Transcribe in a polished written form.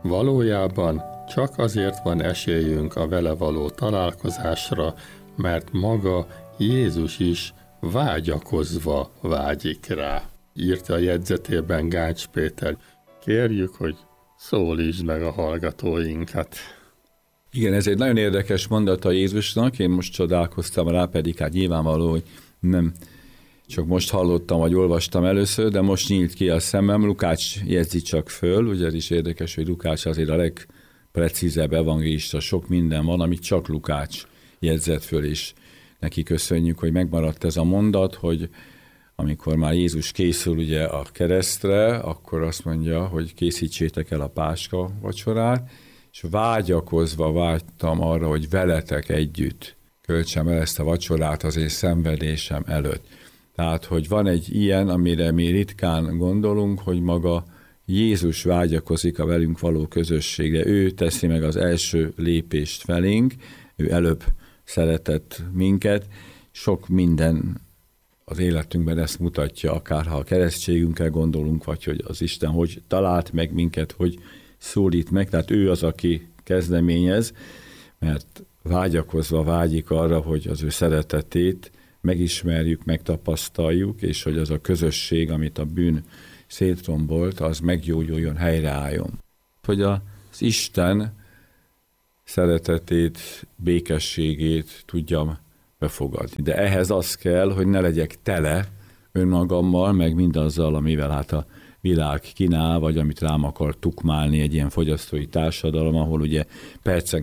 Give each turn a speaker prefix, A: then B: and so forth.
A: Valójában csak azért van esélyünk a vele való találkozásra, mert maga Jézus is vágyakozva vágyik rá. Írta a jegyzetében Gács Péter. Kérjük, hogy szólítsd meg a hallgatóinkat.
B: Igen, ez egy nagyon érdekes mondata Jézusnak, én most csodálkoztam rá, pedig hát nyilvánvaló, hogy nem csak most hallottam, vagy olvastam először, de most nyílt ki a szemem, Lukács jegyzi csak föl, ugye ez is érdekes, hogy Lukács azért a legprecízebb evangélista, sok minden van, amit csak Lukács jegyzett föl, és neki köszönjük, hogy megmaradt ez a mondat, hogy amikor már Jézus készül ugye a keresztre, akkor azt mondja, hogy készítsétek el a páska vacsorát, és vágyakozva vágytam arra, hogy veletek együtt költsem el ezt a vacsorát az én szenvedésem előtt. Tehát, hogy van egy ilyen, amire mi ritkán gondolunk, hogy maga Jézus vágyakozik a velünk való közösségre. Ő teszi meg az első lépést felénk, ő előbb szeretett minket. Sok minden az életünkben ezt mutatja, akár ha a keresztségünkkel gondolunk, vagy hogy az Isten hogy talált meg minket, hogy szólít meg. Tehát ő az, aki kezdeményez, mert vágyakozva vágyik arra, hogy az ő szeretetét megismerjük, megtapasztaljuk, és hogy az a közösség, amit a bűn szétrombolt, az meggyógyuljon, helyreálljon. Hogy az Isten szeretetét, békességét tudjam befogadni. De ehhez az kell, hogy ne legyek tele önmagammal, meg mindazzal, amivel hát a világ kínál, vagy amit rám akar tukmálni egy ilyen fogyasztói társadalom, ahol ugye percen